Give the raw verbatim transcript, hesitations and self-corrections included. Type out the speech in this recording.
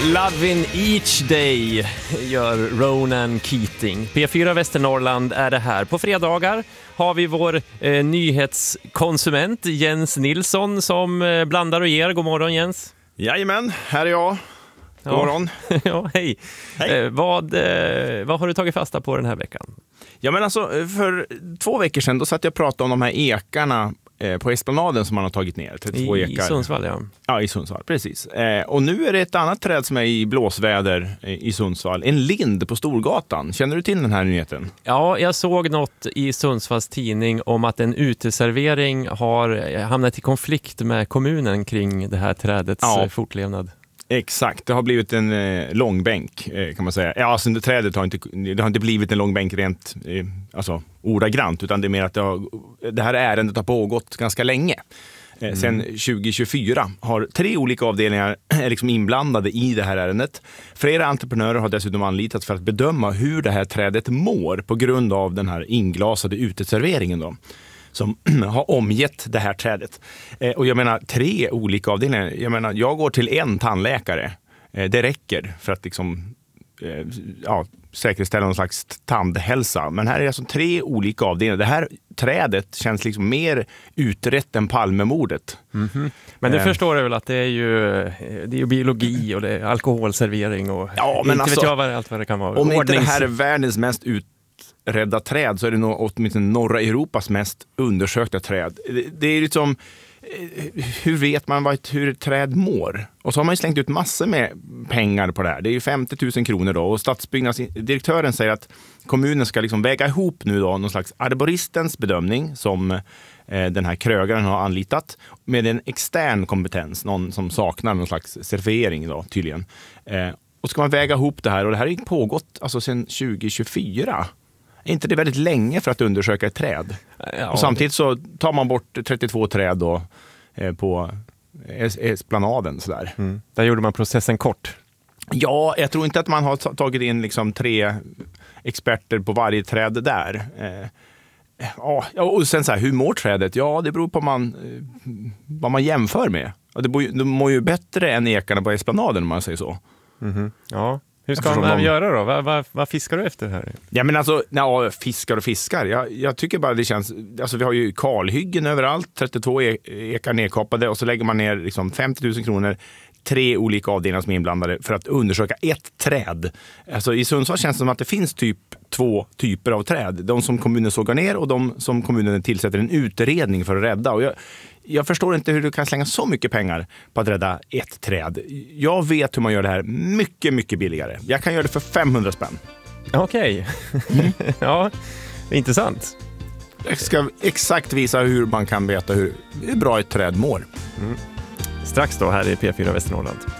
Lovin' each day gör Ronan Keating. P fyra Västernorrland är det här. På fredagar har vi vår eh, nyhetskonsument Jens Nilsson som eh, blandar och ger. God morgon Jens. Jajamän, här är jag. God ja. morgon. ja, hej. hej. Eh, vad, eh, vad har du tagit fasta på den här veckan? Ja, men alltså, för två veckor sedan då satt jag och pratade om de här ekarna på Esplanaden som man har tagit ner. I, I Sundsvall, ja. Ja, i Sundsvall, precis. Eh, och nu är det ett annat träd som är i blåsväder eh, i Sundsvall. En lind på Storgatan. Känner du till den här nyheten? Ja, jag såg något i Sundsvalls tidning om att en uteservering har hamnat i konflikt med kommunen kring det här trädets ja. fortlevnad. Exakt, det har blivit en eh, långbänk eh, kan man säga. Ja, alltså det trädet har inte, det har inte blivit en långbänk rent eh, alltså, ordagrant, utan det är mer att det, har, det här ärendet har pågått ganska länge. Eh, mm. Sen tjugo tjugofyra har tre olika avdelningar liksom inblandade i det här ärendet. Flera entreprenörer har dessutom anlitats för att bedöma hur det här trädet mår på grund av den här inglasade uteserveringen då, som har omgett det här trädet. Eh, och jag menar, tre olika avdelningar. Jag menar, jag går till en tandläkare. Eh, det räcker för att liksom, eh, ja, säkerställa någon slags tandhälsa. Men här är alltså tre olika avdelningar. Det här trädet känns liksom mer utrett än Palmemordet. Mm-hmm. Men du eh. förstår väl att det är ju, det är ju biologi och det är alkoholservering och ja, men inte alltså, vet jag vad, allt vad det kan vara. Om Ordnings... inte det här är världens mest ut rädda träd så är det nog åtminstone norra Europas mest undersökta träd. Det, det är liksom, hur vet man vad, hur ett träd mår? Och så har man ju slängt ut massor med pengar på det här. Det är ju femtio tusen kronor då, och stadsbyggnadsdirektören säger att kommunen ska liksom väga ihop nu då någon slags arboristens bedömning som eh, den här krögaren har anlitat med en extern kompetens, någon som saknar någon slags certifiering då tydligen. Eh, och ska man väga ihop det här, och det här har ju pågått alltså sedan tjugo tjugofyra. Är inte det väldigt länge för att undersöka ett träd? Ja, och samtidigt så tar man bort trettiotvå träd då, eh, på es- Esplanaden. Sådär. Mm. Där gjorde man processen kort. Ja, jag tror inte att man har tagit in liksom tre experter på varje träd där. Eh, ja, och sen så här, hur mår trädet? Ja, det beror på man, eh, vad man jämför med. Och det, bor, det mår ju bättre än ekarna på Esplanaden om man säger så. Mm-hmm. Ja. Hur ska man någon... göra då? Vad, vad, vad fiskar du efter här? Ja, men alltså, ja, fiskar och fiskar. Jag, jag tycker bara det känns... Alltså vi har ju kalhyggen överallt, trettiotvå e- ekar nedkapade, och så lägger man ner liksom femtio tusen kronor, tre olika avdelningar som är inblandade för att undersöka ett träd. Alltså i Sundsvall känns det som att det finns typ två typer av träd. De som kommunen sågar ner och de som kommunen tillsätter en utredning för att rädda. Och jag, jag förstår inte hur du kan slänga så mycket pengar på att rädda ett träd. Jag vet hur man gör det här mycket, mycket billigare. Jag kan göra det för femhundra spänn. Okej. Okay. Mm. Ja, intressant. Jag ska exakt visa hur man kan veta hur, hur bra ett träd mår. Mm. Strax då här i P fyra Västernorrland.